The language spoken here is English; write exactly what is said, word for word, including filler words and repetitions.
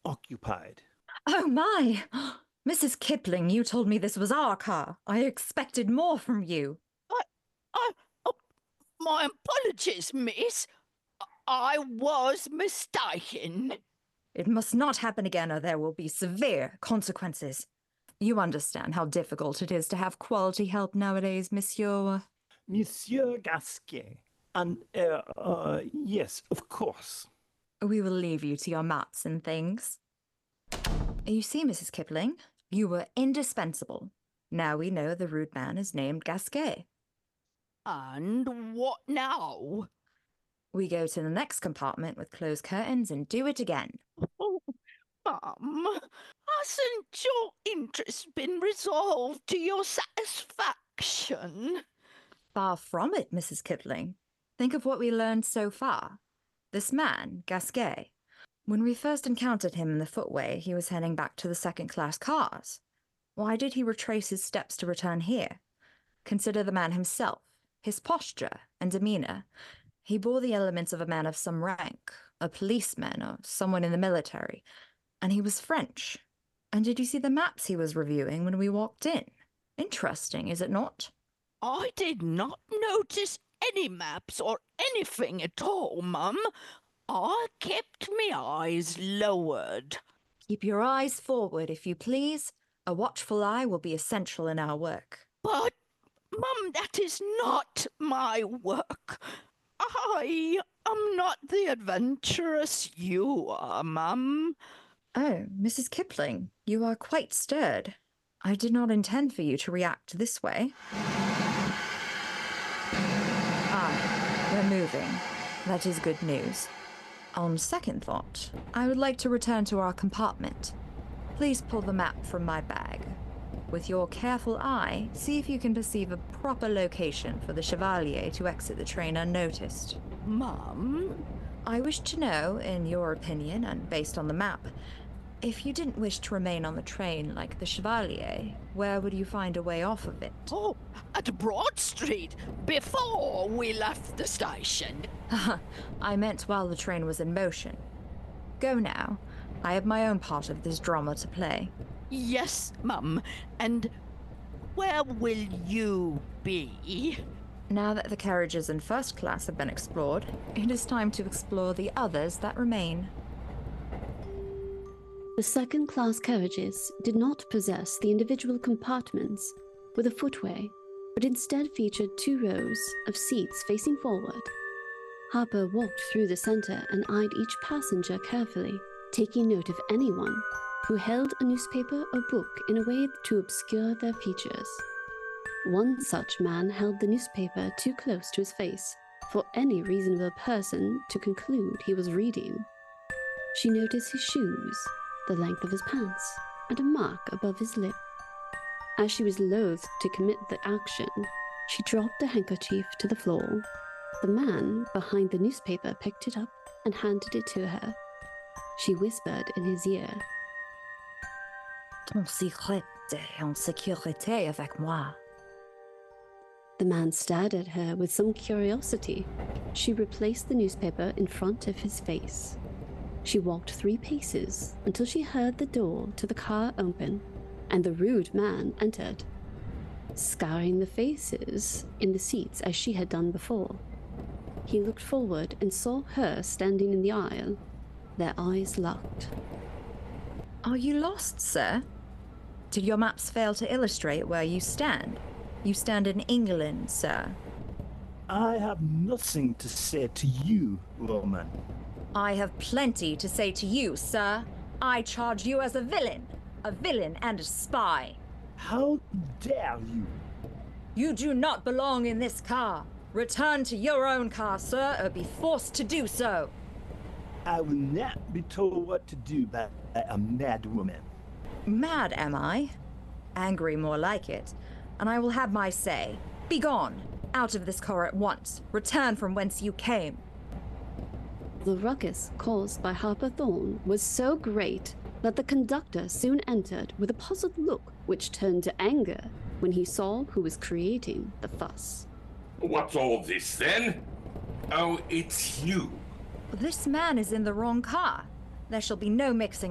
occupied. Oh my! Missus Kipling, you told me this was our car. I expected more from you. I, I, oh, my apologies, miss. I was mistaken. It must not happen again, or there will be severe consequences. You understand how difficult it is to have quality help nowadays, Monsieur. Monsieur Gasquet. And, uh, uh, yes, of course. We will leave you to your maps and things. You see, Missus Kipling, you were indispensable. Now we know the rude man is named Gasquet. And what now? We go to the next compartment with closed curtains and do it again. Oh, Mum, hasn't your interest been resolved to your satisfaction? Far from it, Missus Kipling. Think of what we learned so far. This man, Gasquet, when we first encountered him in the footway, he was heading back to the second-class cars. Why did he retrace his steps to return here? Consider the man himself, his posture and demeanor. He bore the elements of a man of some rank, a policeman or someone in the military, and he was French. And did you see the maps he was reviewing when we walked in? Interesting, is it not? I did not notice any maps or anything at all, Mum. I kept my eyes lowered. Keep your eyes forward, if you please. A watchful eye will be essential in our work. But, Mum, that is not my work. I am not the adventurous you are, Mum. Oh, Missus Kipling, you are quite stirred. I did not intend for you to react this way. Ah, we're moving. That is good news. On second thought, I would like to return to our compartment. Please pull the map from my bag. With your careful eye, see if you can perceive a proper location for the Chevalier to exit the train unnoticed. Mum? I wish to know, in your opinion and based on the map, if you didn't wish to remain on the train like the Chevalier, where would you find a way off of it? Oh, at Broad Street, before we left the station. I meant while the train was in motion. Go now. I have my own part of this drama to play. Yes, Mum. And where will you be? Now that the carriages in first class have been explored, it is time to explore the others that remain. The second-class carriages did not possess the individual compartments with a footway, but instead featured two rows of seats facing forward. Harper walked through the center and eyed each passenger carefully, taking note of anyone who held a newspaper or book in a way to obscure their features. One such man held the newspaper too close to his face for any reasonable person to conclude he was reading. She noticed his shoes, the length of his pants, and a mark above his lip. As she was loath to commit the action, she dropped the handkerchief to the floor. The man behind the newspaper picked it up and handed it to her. She whispered in his ear, Ton secret est en sécurité avec moi. The man stared at her with some curiosity. She replaced the newspaper in front of his face. She walked three paces until she heard the door to the car open, and the rude man entered, scouring the faces in the seats as she had done before. He looked forward and saw her standing in the aisle. Their eyes locked. Are you lost, sir? Did your maps fail to illustrate where you stand? You stand in England, sir. I have nothing to say to you, woman. I have plenty to say to you, sir. I charge you as a villain. A villain and a spy. How dare you? You do not belong in this car. Return to your own car, sir, or be forced to do so. I will not be told what to do by a mad woman. Mad, am I? Angry, more like it. And I will have my say. Begone! Out of this car at once. Return from whence you came. The ruckus caused by Harper Thorne was so great that the conductor soon entered with a puzzled look which turned to anger when he saw who was creating the fuss. What's all this, then? Oh, it's you. This man is in the wrong car. There shall be no mixing